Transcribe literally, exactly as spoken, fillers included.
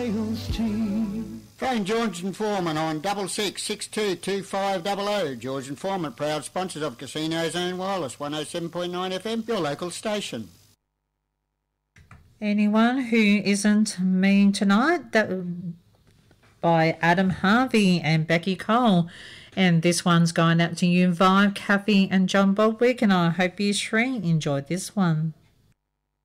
Phone George and Foreman on double six six two two five double oh. George and Foreman, proud sponsors of Casino Zone Wireless, one oh seven point nine F M, your local station. Anyone who isn't mean tonight, that by Adam Harvey and Becky Cole. And this one's going out to you, Vibe, Kathy and John Bodwick, and I hope you three enjoyed this one.